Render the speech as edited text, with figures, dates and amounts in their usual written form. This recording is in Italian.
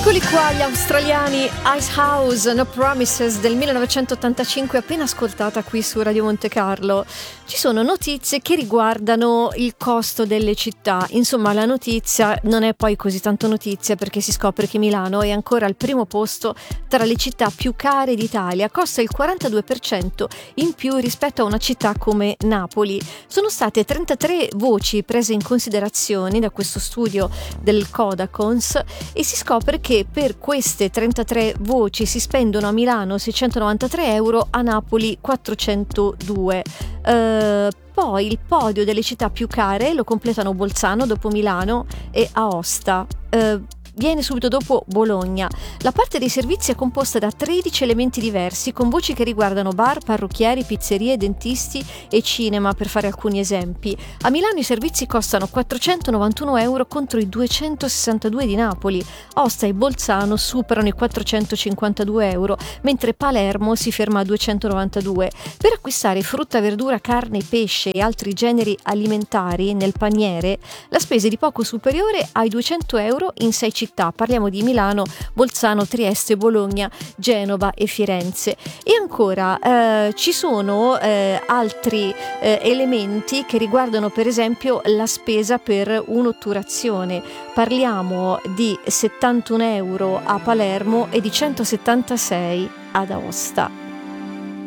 Eccoli qua gli australiani, Ice House, No Promises del 1985, appena ascoltata qui su Radio Monte Carlo. Ci sono notizie che riguardano il costo delle città. Insomma, la notizia non è poi così tanto notizia, perché si scopre che Milano è ancora al primo posto tra le città più care d'Italia. Costa il 42% in più rispetto a una città come Napoli. Sono state 33 voci prese in considerazione da questo studio del Codacons e si scopre che per queste 33 voci si spendono a Milano 693 euro, a Napoli 402. Poi il podio delle città più care lo completano Bolzano, dopo Milano, e Aosta. Viene subito dopo Bologna. La parte dei servizi è composta da 13 elementi diversi, con voci che riguardano bar, parrucchieri, pizzerie, dentisti e cinema, per fare alcuni esempi. A Milano i servizi costano 491 euro contro i 262 di Napoli. Aosta e Bolzano superano i 452 euro, mentre Palermo si ferma a 292. Per acquistare frutta, verdura, carne, pesce e altri generi alimentari nel paniere, la spesa è di poco superiore ai 200 euro in 6 città. Parliamo di Milano, Bolzano, Trieste, Bologna, Genova e Firenze. E ancora ci sono altri elementi che riguardano per esempio la spesa per un'otturazione. Parliamo di 71 euro a Palermo e di 176 ad Aosta.